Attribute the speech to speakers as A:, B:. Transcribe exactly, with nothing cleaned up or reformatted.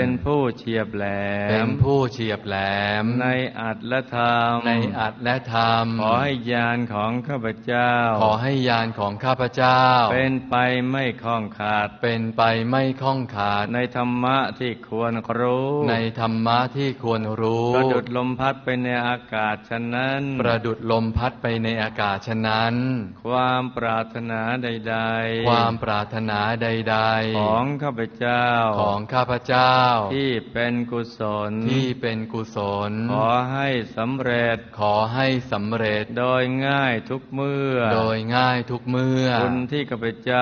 A: เป็นผู้เฉียบแหลม
B: เป็นผู้เฉียบแหลม
A: ในอัตและธรรม
B: ในอัตและธรรม
A: ขอให้ญาณของข้าพเจ้า
B: ขอให้ญาณของข้าพเจ้า
A: เป็นไปไม่ข้องขาด
B: เป็นไปไม่ข้องขาด
A: ในธรรมะที่ควรรู้
B: ในธรรมะที่ควรรู้
A: ประดุจลมพัดไปในอากาศฉะนั้น
B: ประดุจลมพัดไปในอากาศฉะนั้น
A: ความปรารถนาใดๆ
B: ความปรารถนาใดๆ
A: ของข้าพเจ้า
B: ของข้าพเจ้า
A: ที่เป็นกุศล
B: ที่เป็นกุศล
A: ขอให้สำเร็จ
B: ขอให้สำเร็จ
A: โดยง่ายทุกเมื่อ
B: โดยง่ายทุกเมื่อ
A: บุญที่ข้าพเจ้า